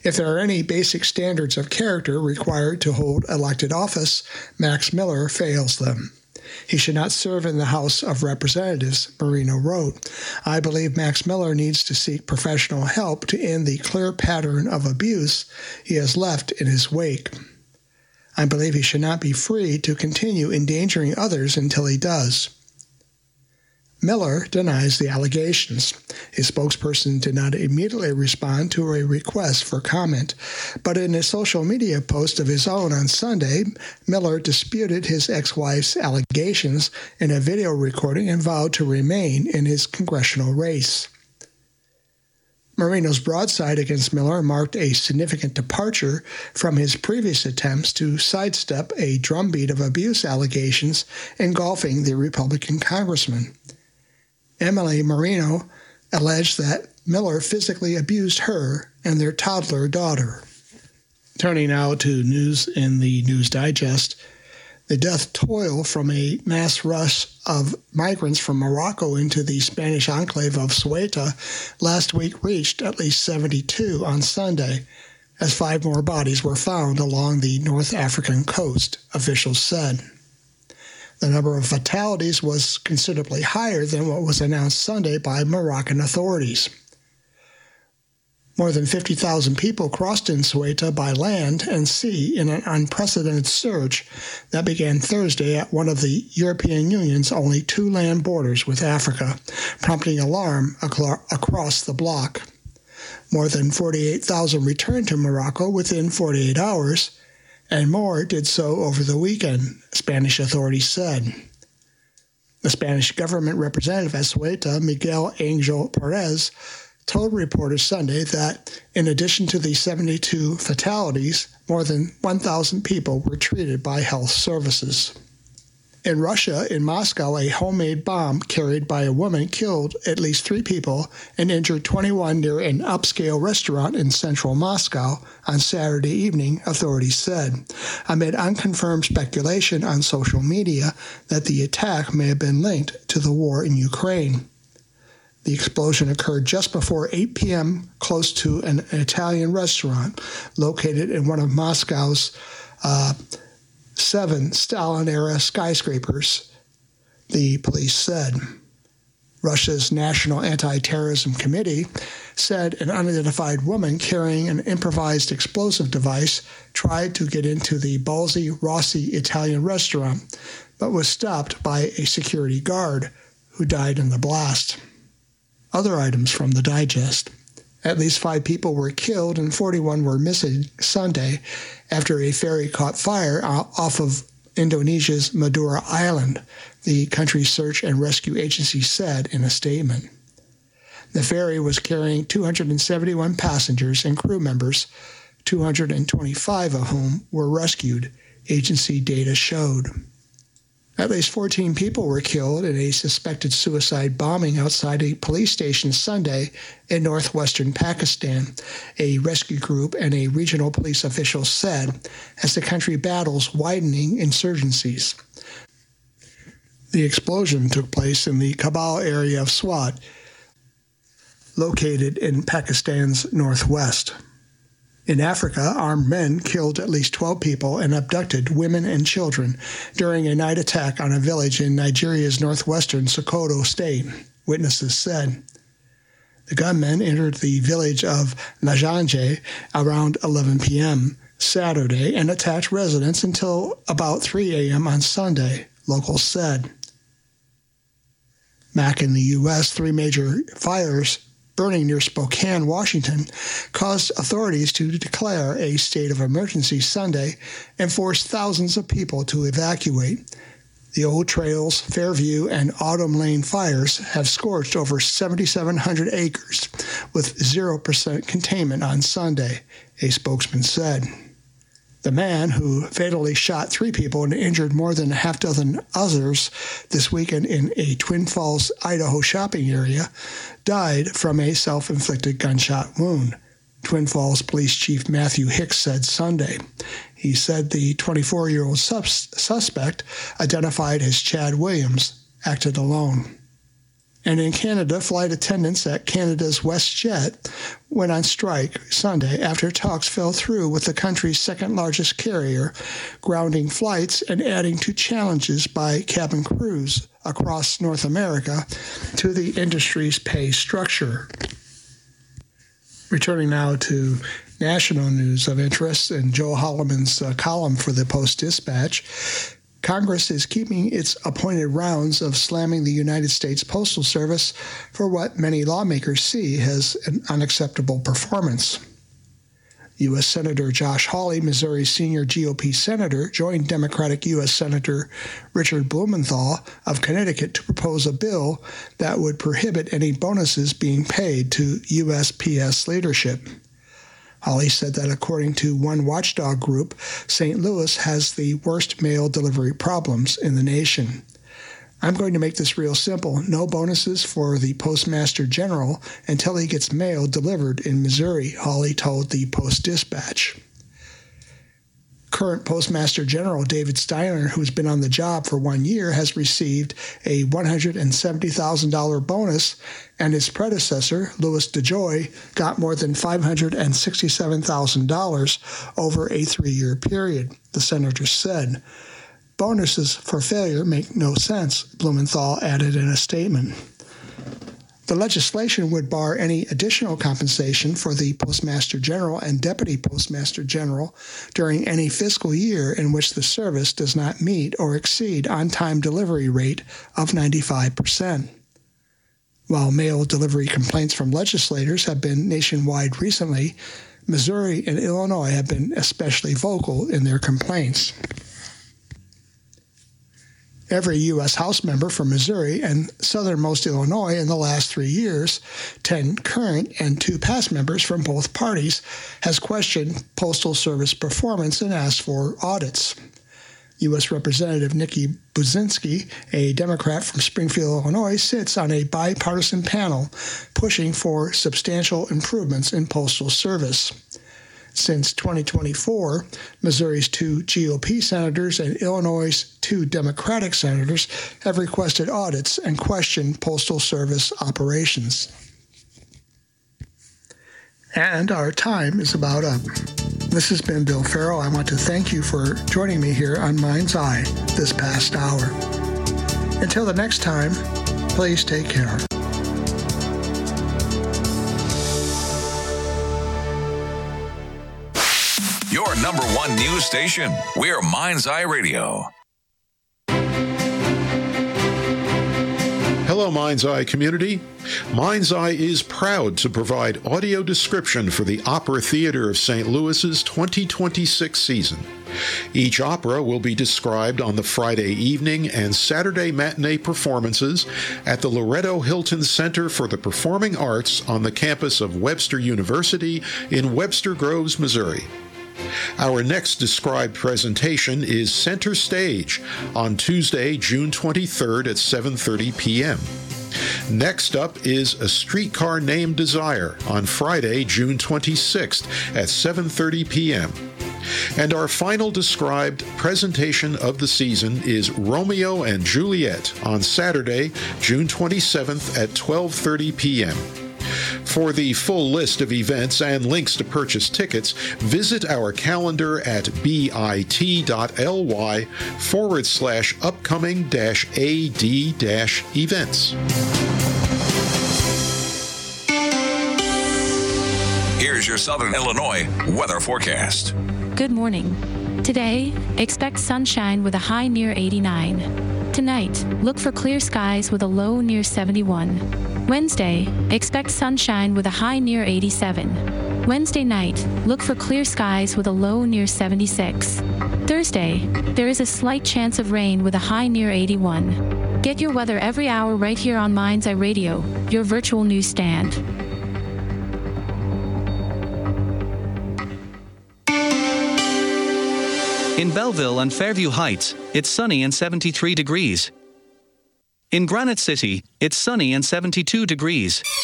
If there are any basic standards of character required to hold elected office, Max Miller fails them. He should not serve in the House of Representatives, Marino wrote. I believe Max Miller needs to seek professional help to end the clear pattern of abuse he has left in his wake. I believe he should not be free to continue endangering others until he does. Miller denies the allegations. His spokesperson did not immediately respond to a request for comment, but in a social media post of his own on Sunday, Miller disputed his ex-wife's allegations in a video recording and vowed to remain in his congressional race. Marino's broadside against Miller marked a significant departure from his previous attempts to sidestep a drumbeat of abuse allegations engulfing the Republican congressman. Emily Marino alleged that Miller physically abused her and their toddler daughter. Turning now to news in the News Digest, the death toll from a mass rush of migrants from Morocco into the Spanish enclave of Ceuta last week reached at least 72 on Sunday, as 5 more bodies were found along the North African coast, officials said. The number of fatalities was considerably higher than what was announced Sunday by Moroccan authorities. More than 50,000 people crossed in Ceuta by land and sea in an unprecedented surge that began Thursday at one of the European Union's only 2 land borders with Africa, prompting alarm across the bloc. More than 48,000 returned to Morocco within 48 hours, and more did so over the weekend, Spanish authorities said. The Spanish government representative at Ceuta, Miguel Angel Perez, told reporters Sunday that in addition to the 72 fatalities, more than 1,000 people were treated by health services. In Russia, in Moscow, a homemade bomb carried by a woman killed at least 3 people and injured 21 near an upscale restaurant in central Moscow on Saturday evening, authorities said, amid unconfirmed speculation on social media that the attack may have been linked to the war in Ukraine. The explosion occurred just before 8 p.m. close to an Italian restaurant located in one of Moscow's 7 Stalin-era skyscrapers, the police said. Russia's National Anti-Terrorism Committee said an unidentified woman carrying an improvised explosive device tried to get into the Balzi Rossi Italian restaurant, but was stopped by a security guard who died in the blast. Other items from the digest. At least 5 people were killed and 41 were missing Sunday after a ferry caught fire off of Indonesia's Madura Island, the country's search and rescue agency said in a statement. The ferry was carrying 271 passengers and crew members, 225 of whom were rescued, agency data showed. At least 14 people were killed in a suspected suicide bombing outside a police station Sunday in northwestern Pakistan, a rescue group and a regional police official said, as the country battles widening insurgencies. The explosion took place in the Kabul area of Swat, located in Pakistan's northwest. In Africa, armed men killed at least 12 people and abducted women and children during a night attack on a village in Nigeria's northwestern Sokoto state, witnesses said. The gunmen entered the village of Najanje around 11 p.m. Saturday and attacked residents until about 3 a.m. on Sunday, locals said. Back in the U.S., 3 major fires burning near Spokane, Washington, caused authorities to declare a state of emergency Sunday and forced thousands of people to evacuate. The Old Trails, Fairview, and Autumn Lane fires have scorched over 7,700 acres with 0% containment on Sunday, a spokesman said. The man, who fatally shot 3 people and injured more than a half-dozen others this weekend in a Twin Falls, Idaho shopping area, died from a self-inflicted gunshot wound, Twin Falls Police Chief Matthew Hicks said Sunday. He said the 24-year-old suspect, identified as Chad Williams, acted alone. And in Canada, flight attendants at Canada's WestJet went on strike Sunday after talks fell through with the country's second-largest carrier, grounding flights and adding to challenges by cabin crews across North America to the industry's pay structure. Returning now to national news of interest in Joe Holloman's column for the Post-Dispatch, Congress is keeping its appointed rounds of slamming the United States Postal Service for what many lawmakers see as an unacceptable performance. U.S. Senator Josh Hawley, Missouri's senior GOP senator, joined Democratic U.S. Senator Richard Blumenthal of Connecticut to propose a bill that would prohibit any bonuses being paid to USPS leadership. Hawley said that according to one watchdog group, St. Louis has the worst mail delivery problems in the nation. I'm going to make this real simple. No bonuses for the Postmaster General until he gets mail delivered in Missouri, Hawley told the Post-Dispatch. Current Postmaster General David Steiner, who's been on the job for 1 year, has received a $170,000 bonus, and his predecessor, Louis DeJoy, got more than $567,000 over a 3-year period, the senator said. Bonuses for failure make no sense, Blumenthal added in a statement. The legislation would bar any additional compensation for the Postmaster General and Deputy Postmaster General during any fiscal year in which the service does not meet or exceed on-time delivery rate of 95%. While mail delivery complaints from legislators have been nationwide recently, Missouri and Illinois have been especially vocal in their complaints. Every U.S. House member from Missouri and southernmost Illinois in the last 3 years, 10 current and 2 past members from both parties, has questioned Postal Service performance and asked for audits. U.S. Representative Nikki Buzinski, a Democrat from Springfield, Illinois, sits on a bipartisan panel pushing for substantial improvements in Postal Service. Since 2024, Missouri's 2 GOP senators and Illinois' 2 Democratic senators have requested audits and questioned Postal Service operations. And our time is about up. This has been Bill Farrow. I want to thank you for joining me here on Mind's Eye this past hour. Until the next time, please take care. Your number one news station. We're Mind's Eye Radio. Hello, Mind's Eye community. Mind's Eye is proud to provide audio description for the Opera Theater of St. Louis's 2026 season. Each opera will be described on the Friday evening and Saturday matinee performances at the Loretto Hilton Center for the Performing Arts on the campus of Webster University in Webster Groves, Missouri. Our next described presentation is Center Stage on Tuesday, June 23rd at 7:30 p.m. Next up is A Streetcar Named Desire on Friday, June 26th at 7:30 p.m. And our final described presentation of the season is Romeo and Juliet on Saturday, June 27th at 12:30 p.m. For the full list of events and links to purchase tickets, visit our calendar at bit.ly/upcoming-ad-events. Here's your Southern Illinois weather forecast. Good morning. Today, expect sunshine with a high near 89. Tonight, look for clear skies with a low near 71. Wednesday, expect sunshine with a high near 87. Wednesday night, look for clear skies with a low near 76. Thursday, there is a slight chance of rain with a high near 81. Get your weather every hour right here on Mind's Eye Radio, your virtual newsstand. In Belleville and Fairview Heights, it's sunny and 73 degrees. In Granite City, it's sunny and 72 degrees.